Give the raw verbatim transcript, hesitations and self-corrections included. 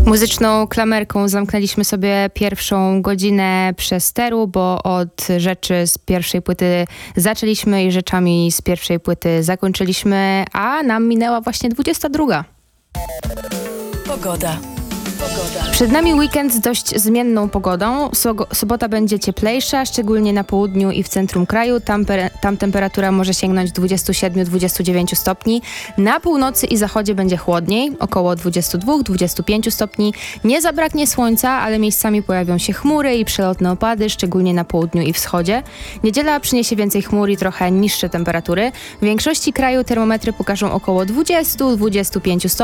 Muzyczną klamerką zamknęliśmy sobie pierwszą godzinę przesteru, bo od rzeczy z pierwszej płyty zaczęliśmy i rzeczami z pierwszej płyty zakończyliśmy, a nam minęła właśnie dwudziesta druga. Pogoda. Pogoda. Przed nami weekend z dość zmienną pogodą. Sobota będzie cieplejsza, szczególnie na południu i w centrum kraju. Tam, tam temperatura może sięgnąć dwadzieścia siedem do dwudziestu dziewięciu stopni. Na północy i zachodzie będzie chłodniej, około dwadzieścia dwa do dwudziestu pięciu stopni. Nie zabraknie słońca, ale miejscami pojawią się chmury i przelotne opady, szczególnie na południu i wschodzie. Niedziela przyniesie więcej chmur i trochę niższe temperatury. W większości kraju termometry pokażą około dwudziestu do dwudziestu pięciu stopni.